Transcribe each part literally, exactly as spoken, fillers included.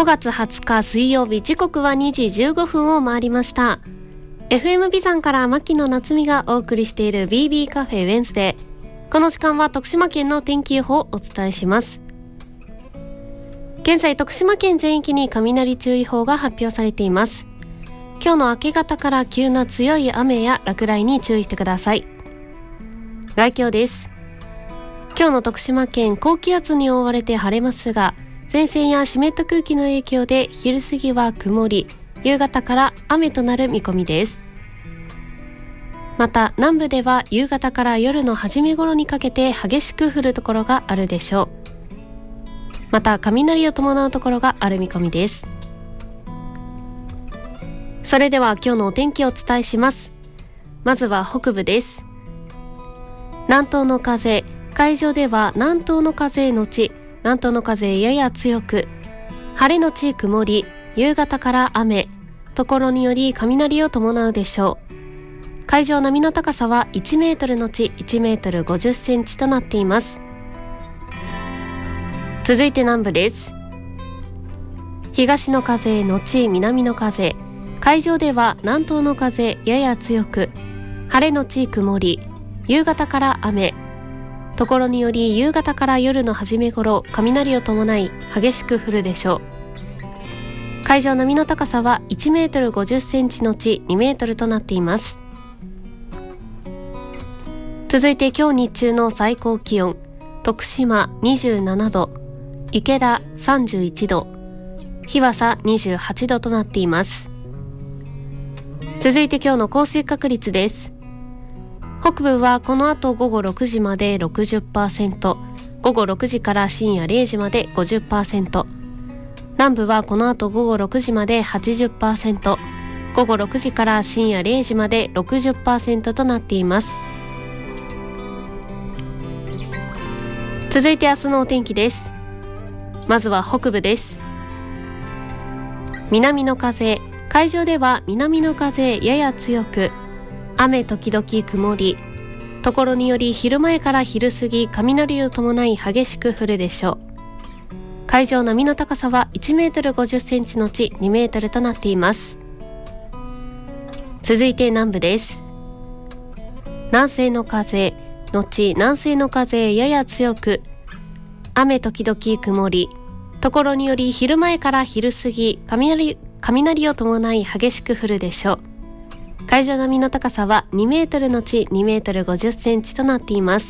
ごがつはつか水曜日、時刻はにじじゅうごふんを回りました。 エフエム ビザンから牧野夏美がお送りしている ビービー カフェウェンズデー。この時間は徳島県の天気予報をお伝えします。現在徳島県全域に雷注意報が発表されています。今日の明け方から急な強い雨や落雷に注意してください。概況です。今日の徳島県、高気圧に覆われて晴れますが、前線や湿った空気の影響で昼過ぎは曇り、夕方から雨となる見込みです。また南部では夕方から夜の初め頃にかけて激しく降るところがあるでしょう。また雷を伴うところがある見込みです。それでは今日のお天気をお伝えします。まずは北部です。南東の風、海上では南東の風のち南東の風やや強く、晴れのち曇り、夕方から雨、ところにより雷を伴うでしょう。海上波の高さはいちメートルのちいちメートルごじゅっセンチとなっています。続いて南部です。東の風のち南の風、海上では南東の風やや強く、晴れのち曇り、夕方から雨、ところにより夕方から夜の初め頃雷を伴い激しく降るでしょう。海上波の高さはいちメートルごじゅっセンチのちにメートルとなっています。続いて今日日中の最高気温、徳島にじゅうななど、池田さんじゅういちど、日和佐にじゅうはちどとなっています。続いて今日の降水確率です。北部はこの後午後ろくじまで ろくじゅっパーセント、午後ろくじから深夜れいじまで ごじゅっパーセント、南部はこの後午後ろくじまで はちじゅっパーセント、午後ろくじから深夜れいじまで ろくじゅっパーセント となっています。続いて明日のお天気です。まずは北部です。南の風、海上では南の風やや強く、雨時々曇り、ところにより昼前から昼過ぎ雷を伴い激しく降るでしょう。海上波の高さはいちメートルごじゅっセンチのちにメートルとなっています。続いて南部です。南西の風のち南西の風やや強く、雨時々曇り、ところにより昼前から昼過ぎ 雷, 雷を伴い激しく降るでしょう。海上波の高さはにメートルのちにメートルごじゅっセンチとなっています。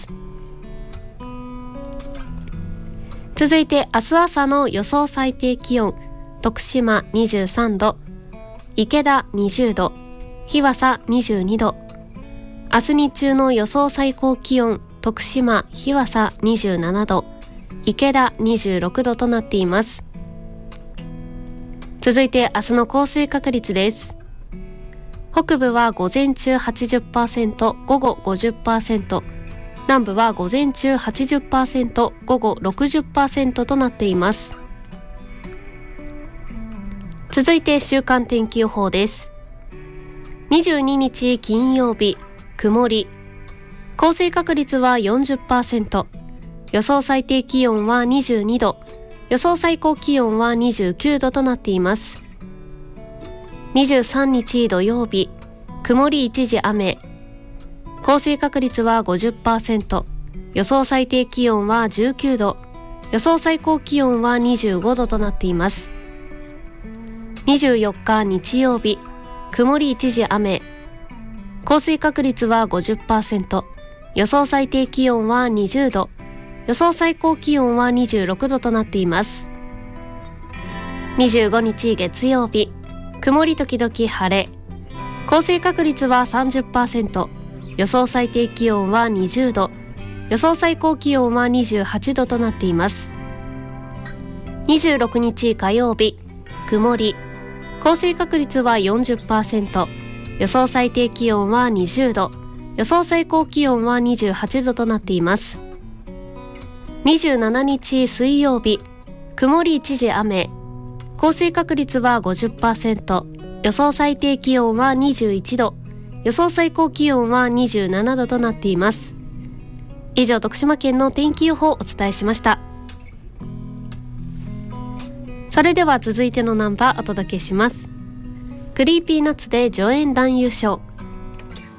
続いて明日朝の予想最低気温、徳島にじゅうさんど、池田にじゅうど、日和佐にじゅうにど。明日日中の予想最高気温、徳島、日和佐にじゅうななど、池田にじゅうろくどとなっています。続いて明日の降水確率です。北部は午前中 はちじゅっパーセント、午後 ごじゅっパーセント、南部は午前中 はちじゅっパーセント、午後 ろくじゅっパーセント となっています。続いて週間天気予報です。にじゅうににち金曜日、曇り、降水確率は よんじゅっパーセント、予想最低気温はにじゅうにど、予想最高気温はにじゅうきゅうどとなっています。にじゅうさんにち土曜日、曇り一時雨、降水確率は ごじゅっパーセント、予想最低気温はじゅうきゅうど、予想最高気温はにじゅうごどとなっています。にじゅうよっか日曜日、曇り一時雨、降水確率は ごじゅっパーセント、予想最低気温はにじゅうど、予想最高気温はにじゅうろくどとなっています。にじゅうごにち月曜日、曇り時々晴れ、降水確率は さんじゅっパーセント、予想最低気温はにじゅうど、予想最高気温はにじゅうはちどとなっています。にじゅうろくにち火曜日、曇り、降水確率は よんじゅっパーセント、予想最低気温はにじゅうど、予想最高気温はにじゅうはちどとなっています。にじゅうしちにち水曜日、曇り一時雨、降水確率は ごじゅっパーセント、予想最低気温はにじゅういちど、予想最高気温はにじゅうななどとなっています。以上、徳島県の天気予報をお伝えしました。 それでは続いてのナンバーお届けします。クリーピーナッツで助演男優賞。